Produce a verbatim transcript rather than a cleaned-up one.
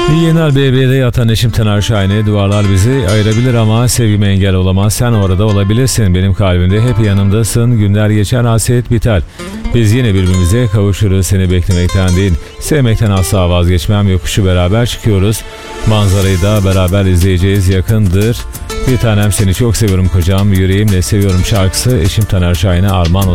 Yener B B'de yatan eşim Taner Şahin'e duvarlar bizi ayırabilir ama sevgime engel olamaz. Sen orada olabilirsin. Benim kalbimde hep yanımdasın. Günler geçer, hasret biter. Biz yine birbirimize kavuşuruz. Seni beklemekten değil, sevmekten asla vazgeçmem. Yokuşu beraber çıkıyoruz. Manzarayı da beraber izleyeceğiz. Yakındır. Bir tanem, seni çok seviyorum kocam. Yüreğimle seviyorum şarkısı eşim Taner Şahin'e armağan olsun.